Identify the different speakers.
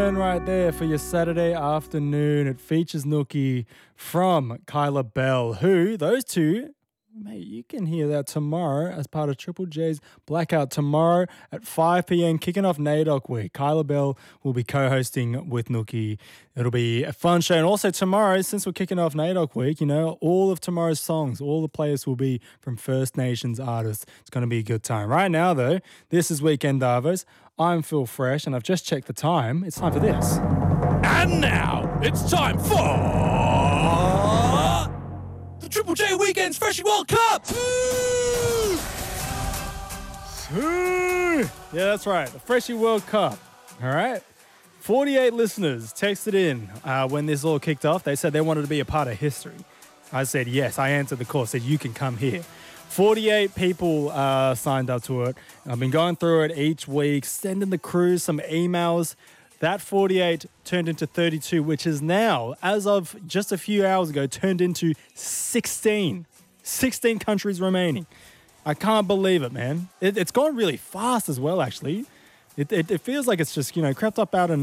Speaker 1: Fun right there for your Saturday afternoon. It features Nookie from Kyla Bell, who, those two, mate, you can hear that tomorrow as part of Triple J's Blackout tomorrow at 5 p.m. kicking off NAIDOC week. Kyla Bell will be co-hosting with Nookie. It'll be a fun show. And also tomorrow, since we're kicking off NAIDOC week, you know, all of tomorrow's songs, all the players will be from First Nations artists. It's going to be a good time. Right now, though, this is Weekend Davos. I'm Phil Fresh, and I've just checked the time. It's time for this.
Speaker 2: And now, it's time for the Triple J Weekends Freshie World Cup!
Speaker 1: Yeah, that's right. The Freshie World Cup. All right. 48 listeners texted in when this all kicked off. They said they wanted to be a part of history. I said yes. I answered the call. Said you can come here. 48 people signed up to it. I've been going through it each week, sending the crew some emails. That 48 turned into 32, which is now, as of just a few hours ago, turned into 16. 16 countries remaining. I can't believe it, man. It's gone really fast as well, actually. It feels like it's just, you know, crept up out of